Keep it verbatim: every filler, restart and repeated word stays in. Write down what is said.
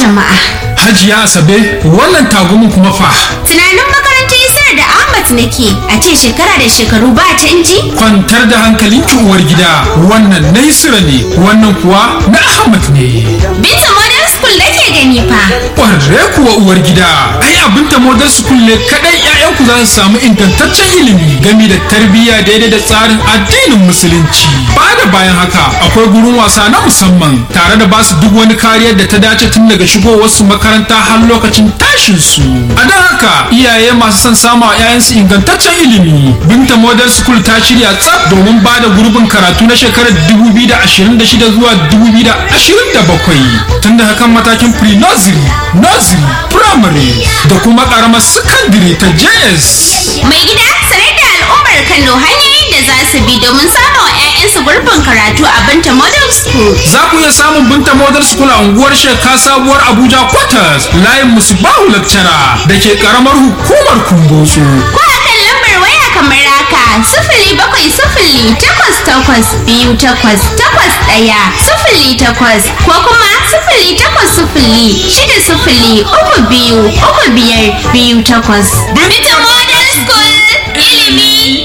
jama'a. Hajiya Asabe, wannan tagumin kuma fa. Tunanin makarantar Isar da Ahmad nake, a ce shekara da shekaru ba canji? Kwantar da hankalin ki uwar gida, wannan na Isra ne, wannan kuwa na Ahmad ne. Binta Modern School nake gani fa. Ƙwarre kuwa uwar gida, ai abin ta Modern School ne kaɗai 'ya'yanku za su samu ingantaccen ilimi game da tarbiyya daidai da tsarin addinin Musulunci. Ba da bayan haka, akwai gurin wasa na musamman tare da basu duk wani kariyar da ta dace tun daga shigowarsu makaranta har lokacin tashin su. A don haka iyaye masu son samu a 'ya'yansu ingantaccen ilimi. Binta Modern School ta shirya tsaf domin ba da gurbin karatu na shekarar dubu biyu da ashirin da shida zuwa dubu biyu da ashirin da bakwai. Tun da hakan matakin pre-nursery, nursery, primary da kuma karamar secondary ta J S. Mai gida sanar da al'ummar Kano hanyoyin da za su bi domin samun wa 'ya'yansu gurbin karatu a Binta Modern School. Za ku iya samun Binta Modern School a unguwar Sheka Sabuwar Abuja Quarters, layin Musbahu Lecturer da ke karamar hukumar Kumbotso. Ko a kan lambar waya kamar haka sifili bakwai sifili takwas takwas biyu takwas takwas ɗaya sifili takwas ko kuma sifili takwas sifili shida sifili uku biyu uku biyar biyu takwas. Binta Modern School ilimi